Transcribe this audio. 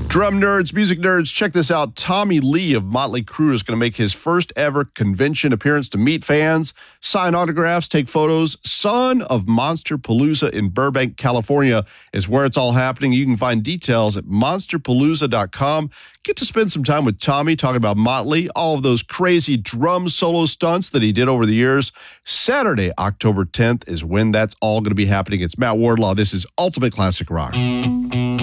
Drum nerds, music nerds, check this out. Tommy Lee of Motley Crue is going to make his first ever convention appearance to meet fans, sign autographs, take photos. Son of Monsterpalooza in Burbank, California is where it's all happening. You can find details at monsterpalooza.com. Get to spend some time with Tommy talking about Motley, all of those crazy drum solo stunts that he did over the years. Saturday, October 10th is when that's all going to be happening. It's Matt Wardlaw. This is Ultimate Classic Rock.